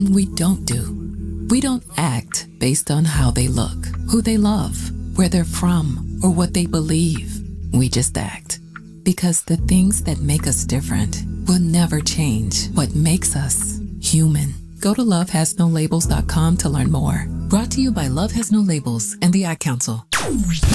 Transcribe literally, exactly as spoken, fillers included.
We don't do. We don't act based on how they look, who they love, where they're from, or what they believe. We just act. Because the things that make us different will never change what makes us human. Go to love has no labels dot com to learn more. Brought to you by Love Has No Labels and the Ad Council.